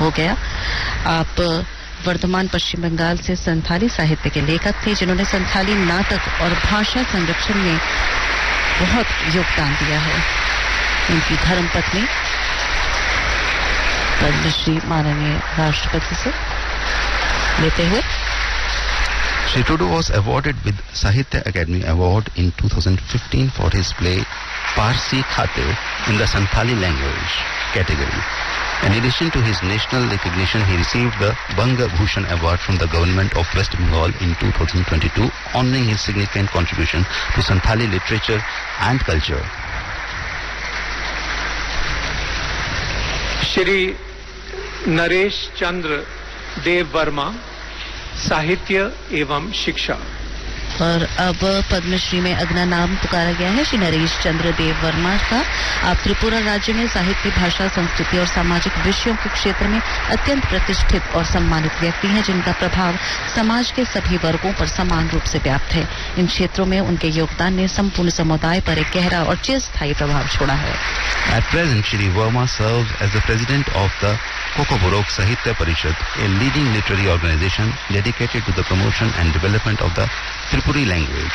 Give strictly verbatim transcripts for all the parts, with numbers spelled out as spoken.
हो गया। आप वर्धमान पश्चिम बंगाल से संथाली साहित्य के लेखक थे, जिन्होंने संथाली नाटक और भाषा संरक्षण में बहुत योगदान दिया है। उनकी धर्मपत्नी पद्मश्री माननीय राष्ट्रपति से लेते हुए। Shri Trudeau was awarded with Sahitya Academy Award in two thousand fifteen for his play Parsi Khate in the Santhali language category. In addition to his national recognition, he received the Banga Bhushan Award from the government of West Bengal in two thousand twenty-two, honoring his significant contribution to Santhali literature and culture. Shri Naresh Chandra Dev Verma, साहित्य एवं शिक्षा। और अब पद्मश्री में अगला नाम पुकारा गया है श्री नरेश चंद्र देव वर्मा का। आप त्रिपुरा राज्य में साहित्य, भाषा, संस्कृति और सामाजिक विषयों के क्षेत्र में अत्यंत प्रतिष्ठित और सम्मानित व्यक्ति हैं, जिनका प्रभाव समाज के सभी वर्गों पर समान रूप से व्याप्त है। इन क्षेत्रों में उनके योगदान ने संपूर्ण समुदाय पर एक गहरा और चिरस्थायी प्रभाव छोड़ा है। At present, Shri Verma serves as the president of the Kokoborok Sahitya Parishad, a leading literary organization dedicated to the promotion and development of the Tripuri language.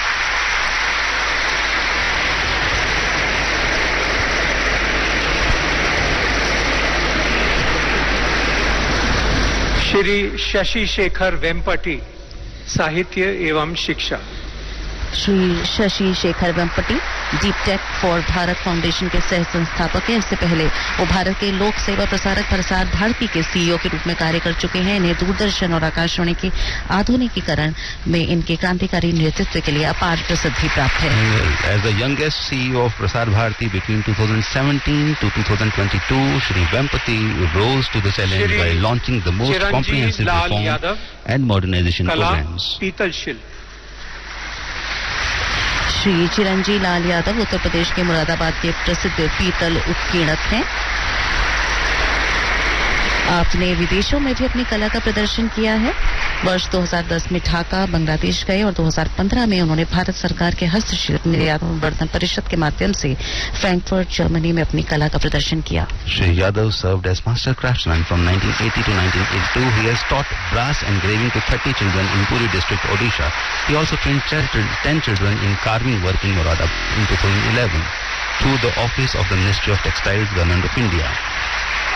Shri Shashi Shekhar Vempati, साहित्य एवं शिक्षा। Shri Shashi Shekhar Vempati deep tech for Bharat foundation के सह संस्थापक हैं। इससे पहले वो भारत के लोक सेवा प्रसारक प्रसार भारती के सीईओ के रूप में कार्य कर चुके हैं। इन्हें दूरदर्शन और आकाशवाणी के आधुनिकीकरण में इनके क्रांतिकारी नेतृत्व के लिए अपार प्रसिद्धि प्राप्त है। As the youngest C E O of Prasar Bharati between twenty seventeen to twenty twenty-two, Shri Vempati rose to the challenge by launching the most comprehensive reform and modernization programs. Shri Chiranji Lal Yadav Uttar Pradesh के मुरादाबाद के प्रसिद्ध पीतल उत्कीर्णक हैं। आपने विदेशों में भी अपनी कला का प्रदर्शन किया है। वर्ष दो हज़ार दस में ढाका, बांग्लादेश गए और दो हज़ार पंद्रह में उन्होंने भारत सरकार के हस्तशिल्प निर्यात संवर्धन परिषद के माध्यम से फ्रैंकफर्ट, जर्मनी में अपनी कला का प्रदर्शन किया। Shri Yadav served as master craftsman from nineteen eighty to nineteen eighty-two. He has taught brass engraving to thirty children in Puri district, Odisha. He also trained ten children in carving work in Moradabad in two thousand eleven through the office of the Ministry of Textiles, Government of India.